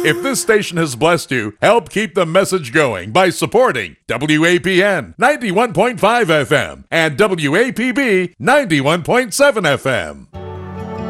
If this station has blessed you, help keep the message going by supporting WAPN 91.5 FM and WAPB 91.7 FM.